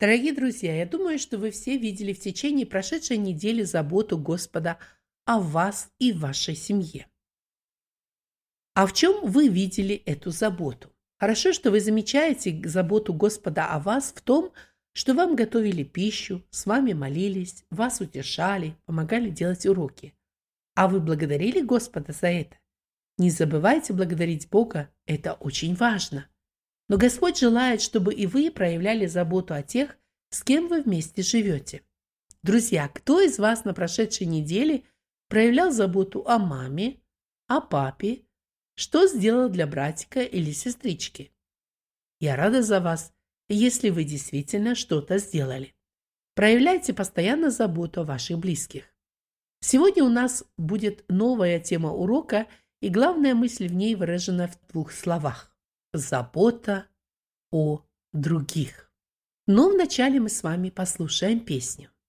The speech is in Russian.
Дорогие друзья, я думаю, что вы все видели в течение прошедшей недели заботу Господа о вас и вашей семье. А в чем вы видели эту заботу? Хорошо, что вы замечаете заботу Господа о вас в том, что вам готовили пищу, с вами молились, вас утешали, помогали делать уроки. А вы благодарили Господа за это? Не забывайте благодарить Бога, это очень важно. Но Господь желает, чтобы и вы проявляли заботу о тех, с кем вы вместе живете. Друзья, кто из вас на прошедшей неделе проявлял заботу о маме, о папе, что сделал для братика или сестрички? Я рада за вас, если вы действительно что-то сделали. Проявляйте постоянно заботу о ваших близких. Сегодня у нас будет новая тема урока, и главная мысль в ней выражена в 2 словах. Забота о других. Но вначале мы с вами послушаем песню.